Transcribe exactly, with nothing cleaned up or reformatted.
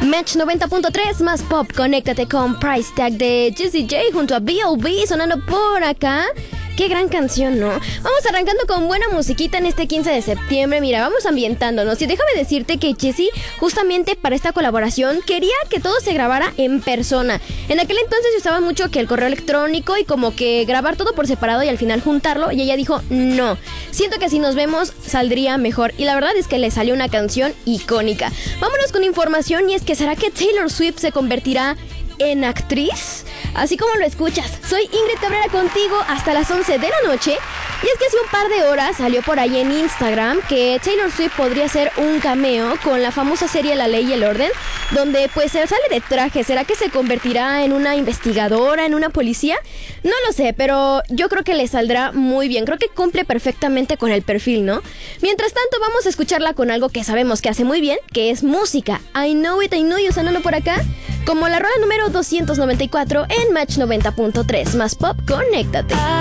Match noventa punto tres más pop, conéctate con Price Tag de Jessie J junto a B O B sonando por acá. Qué gran canción, ¿no? Vamos arrancando con buena musiquita en este quince de septiembre. Mira, vamos ambientándonos. Y déjame decirte que Jessie, justamente para esta colaboración, quería que todo se grabara en persona. En aquel entonces se usaba mucho que el correo electrónico y como que grabar todo por separado y al final juntarlo. Y ella dijo, no, siento que si nos vemos saldría mejor. Y la verdad es que le salió una canción icónica. Vámonos con información, y es que ¿será que Taylor Swift se convertirá en actriz? Así como lo escuchas, soy Ingrid Cabrera contigo hasta las once de la noche. Y es que hace un par de horas salió por ahí en Instagram que Taylor Swift podría hacer un cameo con la famosa serie La Ley y el Orden, donde pues se sale de traje. ¿Será que se convertirá en una investigadora, en una policía? No lo sé, pero yo creo que le saldrá muy bien. Creo que cumple perfectamente con el perfil, ¿no? Mientras tanto, vamos a escucharla con algo que sabemos que hace muy bien, que es música. I Know It, I Know You, sonando por acá como la rola número doscientos noventa y cuatro en Match noventa punto tres más pop, conéctate.